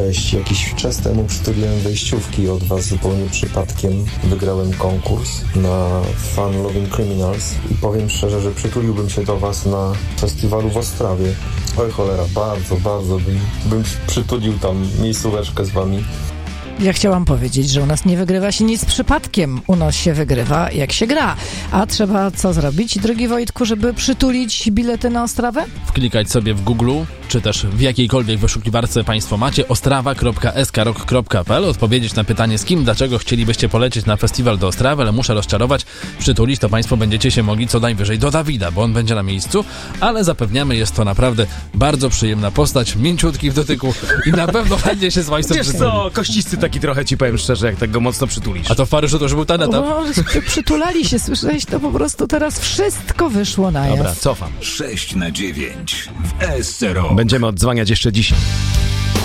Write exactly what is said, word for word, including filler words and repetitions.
Cześć, jakiś czas temu przytuliłem wejściówki od was zupełnie przypadkiem. Wygrałem konkurs na Fun Loving Criminals i powiem szczerze, że przytuliłbym się do was na festiwalu w Ostrawie. Oj cholera, bardzo, bardzo bym, bym przytulił tam miejscóweczkę z wami. Ja chciałam powiedzieć, że u nas nie wygrywa się nic przypadkiem. U nas się wygrywa, jak się gra. A trzeba co zrobić, drogi Wojtku, żeby przytulić bilety na Ostrawę? Wklikać sobie w Google, czy też w jakiejkolwiek wyszukiwarce państwo macie ostrawa kropka s k rock kropka p l, odpowiedzieć na pytanie, z kim, dlaczego chcielibyście polecieć na festiwal do Ostrawy, ale muszę rozczarować, przytulić to państwo będziecie się mogli co najwyżej do Dawida, bo on będzie na miejscu, ale zapewniamy, jest to naprawdę bardzo przyjemna postać, mięciutki w dotyku i na pewno będzie się z państwem Wiesz przytulić. co, kościsty taki trochę, ci powiem szczerze, jak tak go mocno przytulisz. A to w Paryżu to już był ten etap. O, przytulali się, słyszałeś, to po prostu teraz wszystko wyszło na jaw. Dobra, cofam. sześć na dziewięć w S R O. Będziemy odzwaniać jeszcze dzisiaj.